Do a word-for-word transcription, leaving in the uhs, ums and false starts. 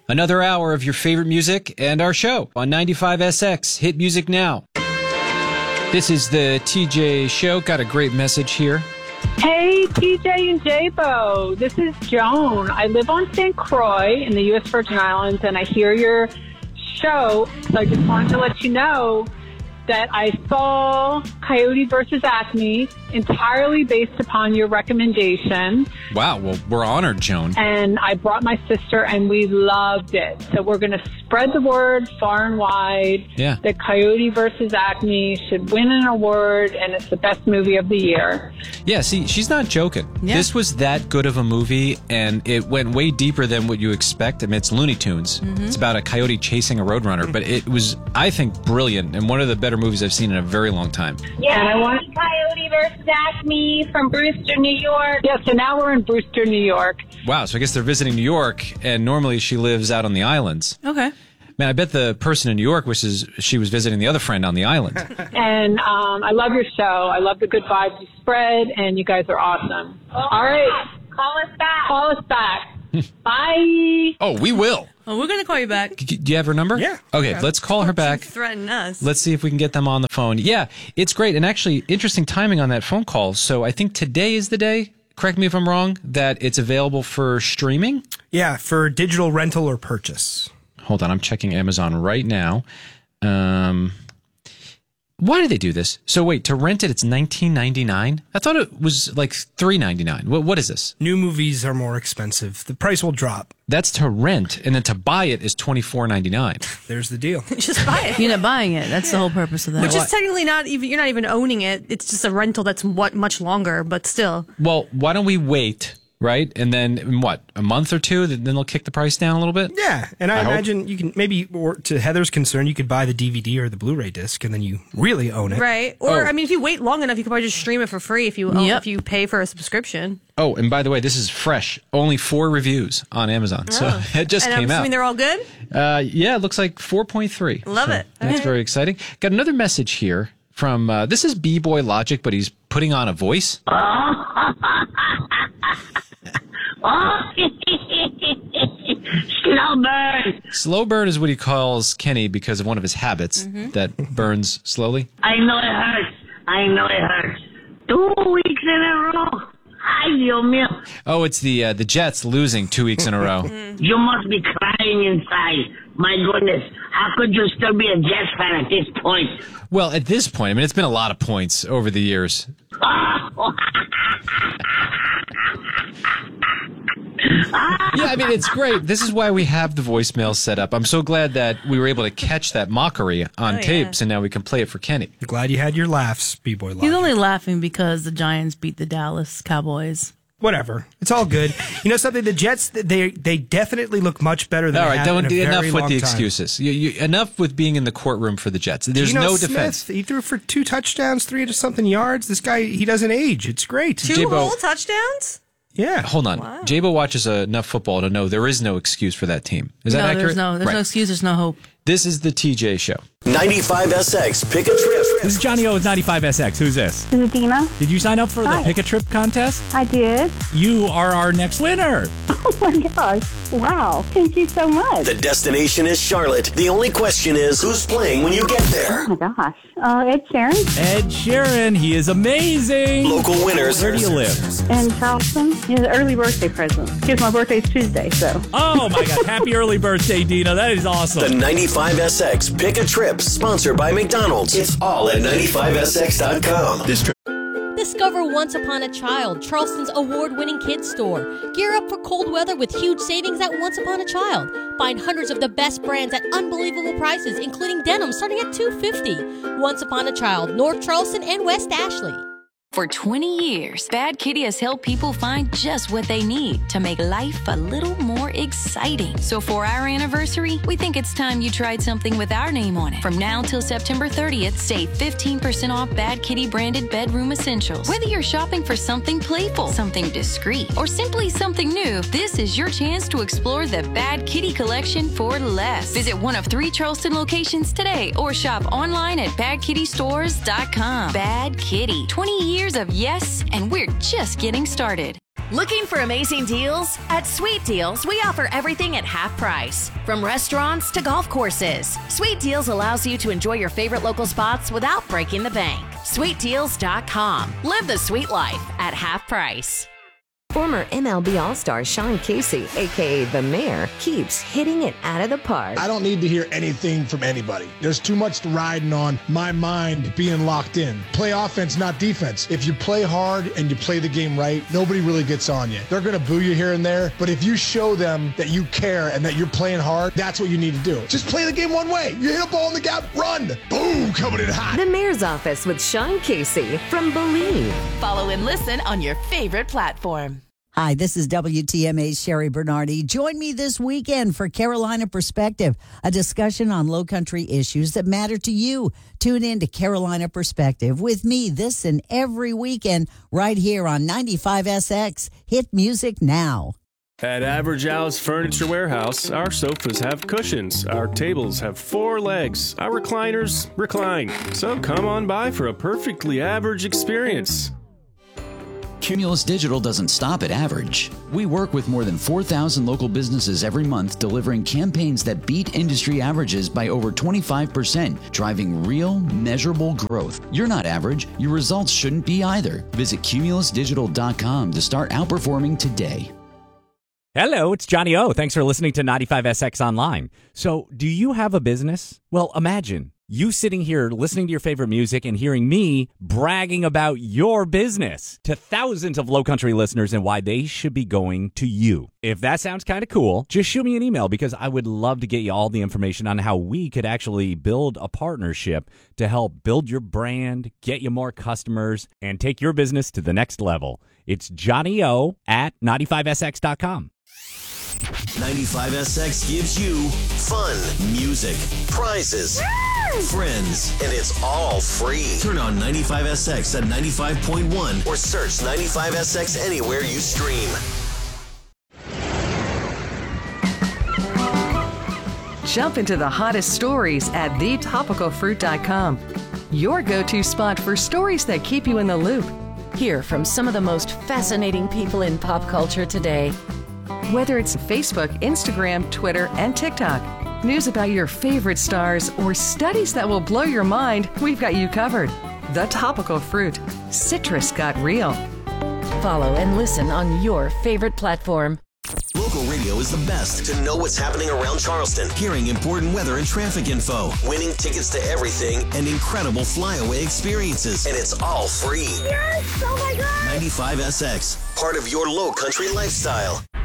Another hour of your favorite music and our show on ninety-five S X. Hit music now. This is the T J Show. Got a great message here. Hey, T J and J-Bo. This is Joan. I live on Saint Croix in the U S Virgin Islands, and I hear your show, so I just wanted to let you know that I saw Coyote versus Acme entirely based upon your recommendation. Wow, well, we're honored, Joan. And I brought my sister, and we loved it. So we're going to spread the word far and wide yeah. that Coyote versus Acme should win an award, and it's the best movie of the year. Yeah, see, she's not joking. Yeah. This was that good of a movie, and it went way deeper than what you expect. I mean, it's Looney Tunes. Mm-hmm. It's about a coyote chasing a roadrunner, but it was, I think, brilliant, and one of the better movies I've seen in a very long time. Yeah, and I want Coyote versus Acme from Brewster, New York. Yeah, so now we're in Brewster, New York. Wow, so I guess they're visiting New York, and normally she lives out on the islands. Okay. Man, I bet the person in New York wishes she was visiting the other friend on the island. And um, I love your show. I love the good vibes you spread, and you guys are awesome. Oh, all right. Call us back. Call us back. Bye. Oh, we will. Oh, we're going to call you back. Do you have her number? Yeah. Okay, yeah. let's call her back. Threaten us. Let's see if we can get them on the phone. Yeah, it's great. And actually, interesting timing on that phone call. So I think today is the day, correct me if I'm wrong, that it's available for streaming? Yeah, for digital rental or purchase. Hold on, I'm checking Amazon right now. Um, why do they do this? So wait, to rent it, it's nineteen ninety-nine. I thought it was like three ninety-nine. What what is this? New movies are more expensive. The price will drop. That's to rent, and then to buy it is twenty-four ninety-nine. There's the deal. Just buy it. You're not buying it. That's the whole purpose of that. Which is technically not even. You're not even owning it. It's just a rental that's what much longer, but still. Well, why don't we wait? Right? And then, in what, a month or two, then they'll kick the price down a little bit? Yeah. And I, I imagine hope. you can maybe, or to Heather's concern, you could buy the D V D or the Blu-ray disc, and then you really own it. Right. Or, Oh. I mean, if you wait long enough, you could probably just stream it for free if you own, Yep. if you pay for a subscription. Oh, and by the way, this is fresh. Only four reviews on Amazon. So Oh. it just and came I'm out. assuming they're all good? Uh, yeah, it looks like four point three. Love So it. That's Okay. very exciting. Got another message here from, uh, this is B-Boy Logic, but he's putting on a voice. Slow burn. Slow burn is what he calls Kenny because of one of his habits Mm-hmm. that burns slowly. I know it hurts. I know it hurts. Two weeks in a row. Ay, Dios mío. Oh, it's the uh, the Jets losing two weeks in a row. You must be crying inside. My goodness. How could you still be a Jets fan at this point? Well, at this point, I mean, it's been a lot of points over the years. Yeah, I mean, it's great. This is why we have the voicemail set up. I'm so glad that we were able to catch that mockery on Oh, yeah. tapes, and now we can play it for Kenny. Glad you had your laughs, B-Boy Logic. He's only laughing because the Giants beat the Dallas Cowboys. Whatever. It's all good. You know something? The Jets, they they definitely look much better than All they right, have don't in a do very enough with long the time. excuses. You, you, enough with being in the courtroom for the Jets. There's Geno no Smith, defense. He threw for two touchdowns, three to something yards. This guy, he doesn't age. It's great. Two J-Bo- whole touchdowns? Yeah. Hold on. Wow. J-Bo watches enough football to know there is no excuse for that team. Is that no, accurate? there's no, there's Right. no excuse. There's no hope. This is the T J Show. ninety-five S X, pick a trip. This is Johnny O with ninety-five S X. Who's this? This is Dina. Did you sign up for Hi. the Pick a Trip contest? I did. You are our next winner. Oh my gosh. Wow. Thank you so much. The destination is Charlotte. The only question is, who's playing when you get there? Oh my gosh. Uh, Ed Sheeran Ed Sheeran. He is amazing. Local winners. Where do you live? in Charleston. He's an early birthday present. Because my birthday's Tuesday, so. Oh, my God. Happy early birthday, Dina. That is The awesome. ninety-five S X, pick a trip, sponsored by McDonald's. It's all at ninety-five S X dot com. This trip. Discover Once Upon a Child, Charleston's award-winning kids store. Gear up for cold weather with huge savings at Once Upon a Child. Find hundreds of the best brands at unbelievable prices, including denim starting at two dollars and fifty cents. Once Upon a Child, North Charleston and West Ashley. For twenty years, Bad Kitty has helped people find just what they need to make life a little more exciting. So for our anniversary, we think it's time you tried something with our name on it. From now till September thirtieth, save fifteen percent off Bad Kitty branded bedroom essentials. Whether you're shopping for something playful, something discreet, or simply something new, this is your chance to explore the Bad Kitty collection for less. Visit one of three Charleston locations today or shop online at bad kitty stores dot com. Bad Kitty, twenty years of yes, and we're just getting started. Looking for amazing deals? At Sweet Deals, we offer everything at half price. From restaurants to golf courses, Sweet Deals allows you to enjoy your favorite local spots without breaking the bank. sweet deals dot com. Live the sweet life at half price. Former M L B All-Star Sean Casey, a k a. The Mayor, keeps hitting it out of the park. I don't need to hear anything from anybody. There's too much riding on my mind being locked in. Play offense, not defense. If you play hard and you play the game right, nobody really gets on you. They're going to boo you here and there, but if you show them that you care and that you're playing hard, that's what you need to do. Just play the game one way. You hit a ball in the gap, run. Boom, coming in hot. The Mayor's Office with Sean Casey from Believe. Follow and listen on your favorite platform. Hi, this is W T M A's Sherry Bernardi. Join me this weekend for Carolina Perspective, a discussion on low country issues that matter to you. Tune in to Carolina Perspective with me this and every weekend right here on ninety-five S X. Hit music now. At Average Al's Furniture Warehouse, our sofas have cushions, our tables have four legs, our recliners recline. So come on by for a perfectly average experience. Cumulus Digital doesn't stop at average. We work with more than four thousand local businesses every month, delivering campaigns that beat industry averages by over twenty-five percent, driving real, measurable growth. You're not average. Your results shouldn't be either. Visit cumulus digital dot com to start outperforming today. Hello, it's Johnny O. Thanks for listening to ninety-five S X Online. So, do you have a business? Well, imagine you sitting here listening to your favorite music and hearing me bragging about your business to thousands of Low Country listeners and why they should be going to you. If that sounds kind of cool, just shoot me an email because I would love to get you all the information on how we could actually build a partnership to help build your brand, get you more customers, and take your business to the next level. It's Johnny O at ninety-five S X dot com. ninety-five S X gives you fun, music, prizes, friends, and it's all free. Turn on ninety-five S X at ninety-five point one or search ninety-five S X anywhere you stream. Jump into the hottest stories at the topical fruit dot com. Your go-to spot for stories that keep you in the loop. Hear from some of the most fascinating people in pop culture today. Whether it's Facebook, Instagram, Twitter, and TikTok, news about your favorite stars, or studies that will blow your mind, we've got you covered. The Topical Fruit. Citrus got real. Follow and listen on your favorite platform. Local radio is the best to know what's happening around Charleston, hearing important weather and traffic info, winning tickets to everything, and incredible flyaway experiences. And it's all free. Yes! Oh my God! ninety-five S X, part of your Low Country lifestyle.